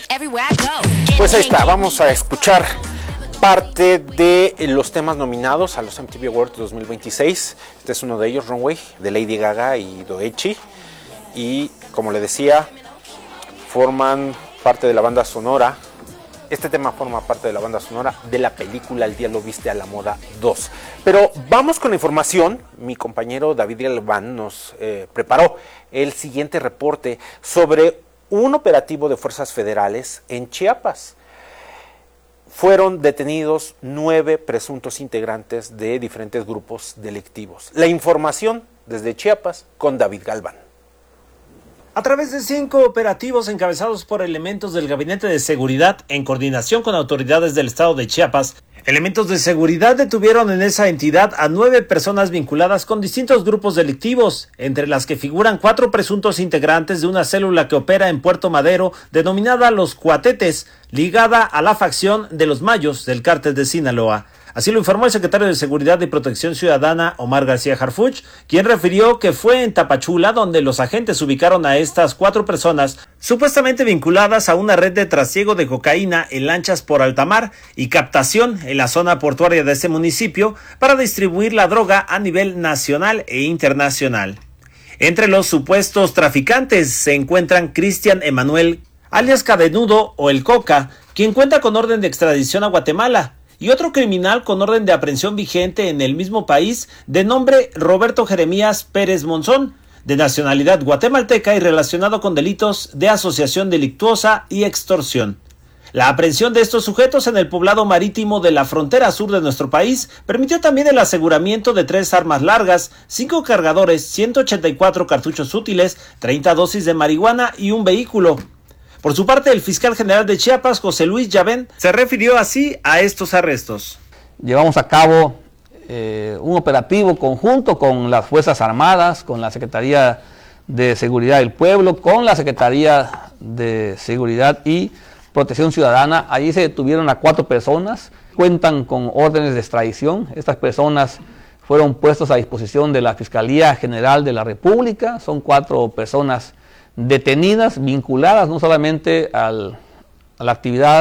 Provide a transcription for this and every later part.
Pues ahí está, vamos a escuchar parte de los temas nominados a los MTV Awards 2026. Este es uno de ellos, Runway, de Lady Gaga y Doechii. Y como le decía, forman parte de la banda sonora. Este tema forma parte de la banda sonora de la película El día lo viste a la moda 2. Pero vamos con la información. Mi compañero David Galván nos preparó el siguiente reporte sobre un operativo de fuerzas federales en Chiapas. Fueron detenidos 9 presuntos integrantes de diferentes grupos delictivos. La información desde Chiapas con David Galván. A través de 5 operativos encabezados por elementos del Gabinete de Seguridad en coordinación con autoridades del estado de Chiapas, elementos de seguridad detuvieron en esa entidad a 9 personas vinculadas con distintos grupos delictivos, entre las que figuran 4 presuntos integrantes de una célula que opera en Puerto Madero denominada Los Cuatetes, ligada a la facción de los Mayos del cártel de Sinaloa. Así lo informó el secretario de Seguridad y Protección Ciudadana, Omar García Harfuch, quien refirió que fue en Tapachula donde los agentes ubicaron a estas 4 personas supuestamente vinculadas a una red de trasiego de cocaína en lanchas por alta mar y captación en la zona portuaria de ese municipio para distribuir la droga a nivel nacional e internacional. Entre los supuestos traficantes se encuentran Cristian Emanuel, alias Cadenudo o El Coca, quien cuenta con orden de extradición a Guatemala, y otro criminal con orden de aprehensión vigente en el mismo país de nombre Roberto Jeremías Pérez Monzón, de nacionalidad guatemalteca y relacionado con delitos de asociación delictuosa y extorsión. La aprehensión de estos sujetos en el poblado marítimo de la frontera sur de nuestro país permitió también el aseguramiento de 3 armas largas, 5 cargadores, 184 cartuchos útiles, 30 dosis de marihuana y un vehículo. Por su parte, el fiscal general de Chiapas, José Luis Llavén, se refirió así a estos arrestos. Llevamos a cabo un operativo conjunto con las Fuerzas Armadas, con la Secretaría de Seguridad del Pueblo, con la Secretaría de Seguridad y Protección Ciudadana. Allí se detuvieron a 4 personas, cuentan con órdenes de extradición. Estas personas fueron puestas a disposición de la Fiscalía General de la República. Son 4 personas detenidas, vinculadas no solamente a la actividad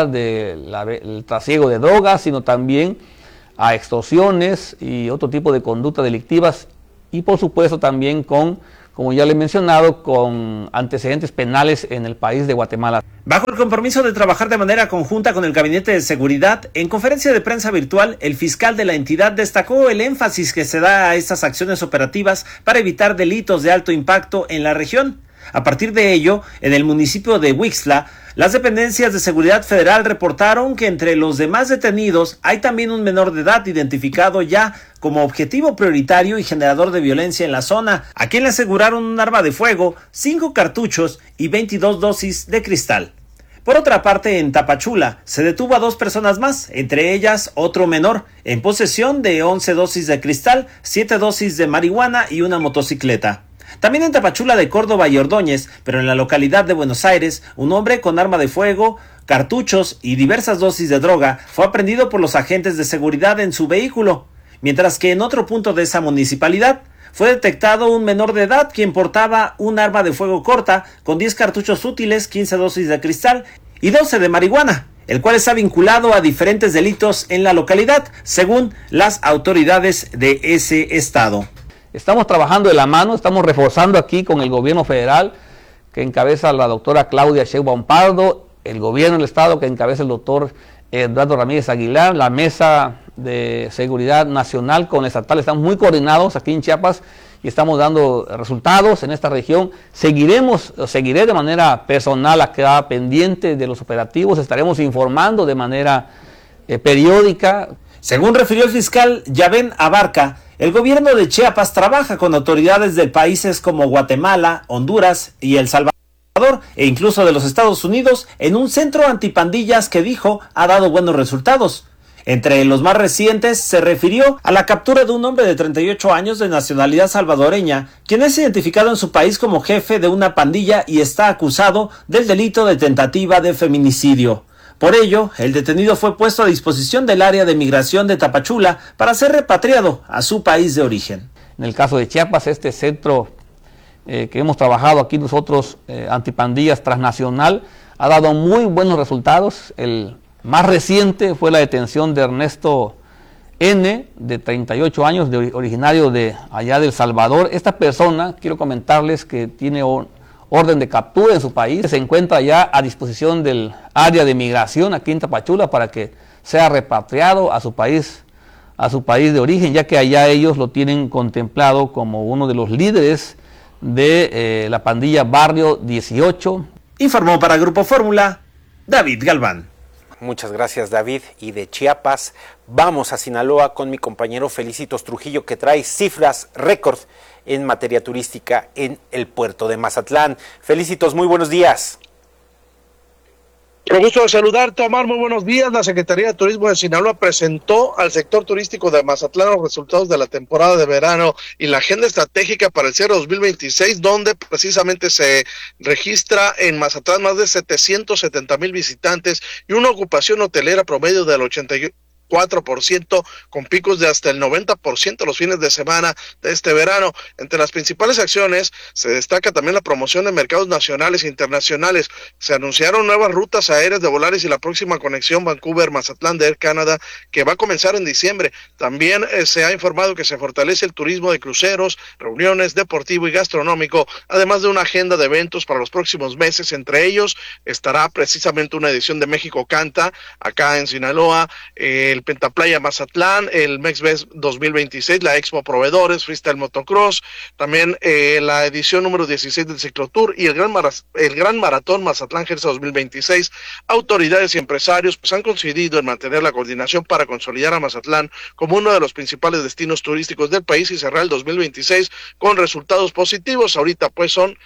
del trasiego de drogas, sino también a extorsiones y otro tipo de conductas delictivas y por supuesto también con, como ya le he mencionado, con antecedentes penales en el país de Guatemala. Bajo el compromiso de trabajar de manera conjunta con el Gabinete de Seguridad, en conferencia de prensa virtual, el fiscal de la entidad destacó el énfasis que se da a estas acciones operativas para evitar delitos de alto impacto en la región. A partir de ello, en el municipio de Huixtla, las dependencias de seguridad federal reportaron que entre los demás detenidos hay también un menor de edad identificado ya como objetivo prioritario y generador de violencia en la zona, a quien le aseguraron un arma de fuego, 5 cartuchos y 22 dosis de cristal. Por otra parte, en Tapachula se detuvo a 2 personas más, entre ellas otro menor, en posesión de 11 dosis de cristal, 7 dosis de marihuana y una motocicleta. También en Tapachula de Córdoba y Ordóñez, pero en la localidad de Buenos Aires, un hombre con arma de fuego, cartuchos y diversas dosis de droga fue aprehendido por los agentes de seguridad en su vehículo, mientras que en otro punto de esa municipalidad fue detectado un menor de edad quien portaba un arma de fuego corta con 10 cartuchos útiles, 15 dosis de cristal y 12 de marihuana, el cual está vinculado a diferentes delitos en la localidad, según las autoridades de ese estado. Estamos trabajando de la mano, estamos reforzando aquí con el gobierno federal que encabeza la doctora Claudia Sheinbaum Pardo, el gobierno del estado que encabeza el doctor Eduardo Ramírez Aguilar, la mesa de seguridad nacional con estatal. Estamos muy coordinados aquí en Chiapas y estamos dando resultados en esta región. Seguiré de manera personal acá pendiente de los operativos, estaremos informando de manera periódica. Según refirió el fiscal Llavén Abarca, el gobierno de Chiapas trabaja con autoridades de países como Guatemala, Honduras y El Salvador, e incluso de los Estados Unidos, en un centro antipandillas que dijo ha dado buenos resultados. Entre los más recientes se refirió a la captura de un hombre de 38 años de nacionalidad salvadoreña, quien es identificado en su país como jefe de una pandilla y está acusado del delito de tentativa de feminicidio. Por ello, el detenido fue puesto a disposición del área de migración de Tapachula para ser repatriado a su país de origen. En el caso de Chiapas, este centro que hemos trabajado aquí nosotros, antipandillas transnacional, ha dado muy buenos resultados. El más reciente fue la detención de Ernesto N, de 38 años, originario de allá de El Salvador. Esta persona, quiero comentarles que tiene orden de captura en su país, se encuentra ya a disposición del área de migración aquí en Tapachula para que sea repatriado a su país de origen, ya que allá ellos lo tienen contemplado como uno de los líderes de la pandilla Barrio 18. Informó para Grupo Fórmula, David Galván. Muchas gracias, David. Y de Chiapas vamos a Sinaloa con mi compañero Felicitos Trujillo, que trae cifras récord en materia turística en el puerto de Mazatlán. Felicitos, muy buenos días. Con gusto de saludarte, Omar, muy buenos días. La Secretaría de Turismo de Sinaloa presentó al sector turístico de Mazatlán los resultados de la temporada de verano y la agenda estratégica para el cierre 2026, donde precisamente se registra en Mazatlán más de 770,000 visitantes y una ocupación hotelera promedio del 84%, con picos de hasta el 90% los fines de semana de este verano. Entre las principales acciones se destaca también la promoción de mercados nacionales e internacionales. Se anunciaron nuevas rutas aéreas de Volaris y la próxima conexión Vancouver-Mazatlán de Air Canada, que va a comenzar en diciembre. También se ha informado que se fortalece el turismo de cruceros, reuniones, deportivo y gastronómico, además de una agenda de eventos para los próximos meses. Entre ellos estará precisamente una edición de México Canta acá en Sinaloa, el Pentaplaya Mazatlán, el MexBest 2026, la Expo Proveedores, Freestyle Motocross, también la edición número 16 del Ciclotour y el Gran Maratón Mazatlán Jerez 2026. Autoridades y empresarios pues han coincidido en mantener la coordinación para consolidar a Mazatlán como uno de los principales destinos turísticos del país y cerrar el 2026 con resultados positivos. Ahorita pues son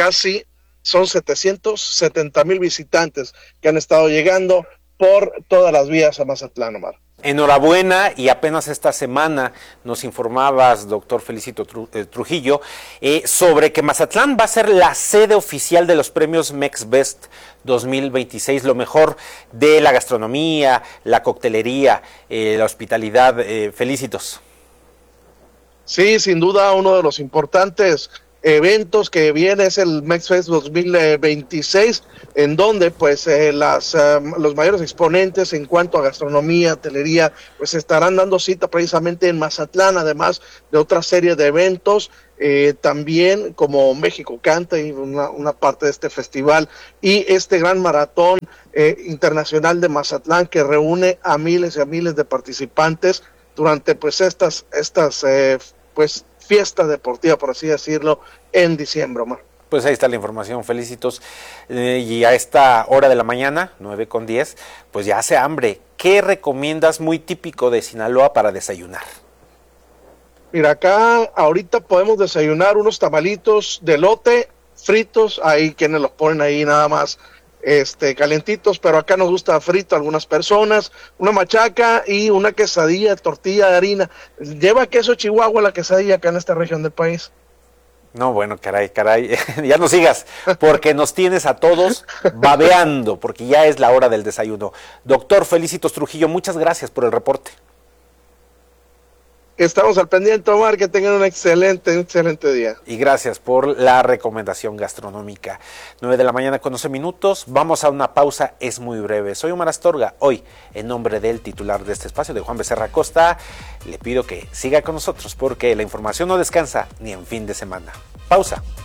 770,000 visitantes que han estado llegando por todas las vías a Mazatlán, Omar. Enhorabuena, y apenas esta semana nos informabas, doctor Felicito Trujillo, sobre que Mazatlán va a ser la sede oficial de los premios MexBest 2026, lo mejor de la gastronomía, la coctelería, la hospitalidad. Felicitos. Sí, sin duda uno de los importantes eventos que viene es el MexFest 2026, en donde pues los mayores exponentes en cuanto a gastronomía, hotelería, pues estarán dando cita precisamente en Mazatlán, además de otra serie de eventos, también como México Canta y una parte de este festival, y este gran maratón internacional de Mazatlán que reúne a miles y a miles de participantes durante pues estas pues fiesta deportiva, por así decirlo, en diciembre, Omar. Pues ahí está la información, Felicitos. Y a esta hora de la mañana, 9:10, pues ya hace hambre. ¿Qué recomiendas muy típico de Sinaloa para desayunar? Mira, acá ahorita podemos desayunar unos tamalitos de elote fritos, hay quienes los ponen ahí nada más calentitos, pero acá nos gusta frito a algunas personas, una machaca y una quesadilla, tortilla de harina. Lleva queso Chihuahua la quesadilla acá en esta región del país. No, bueno, caray, ya no sigas, porque nos tienes a todos babeando, porque ya es la hora del desayuno. Doctor Felicitos Trujillo, muchas gracias por el reporte. Estamos al pendiente, Omar, que tengan un excelente día. Y gracias por la recomendación gastronómica. 9:11 a.m, vamos a una pausa, es muy breve. Soy Omar Astorga, hoy, en nombre del titular de este espacio, de Juan Becerra Costa, le pido que siga con nosotros, porque la información no descansa ni en fin de semana. Pausa.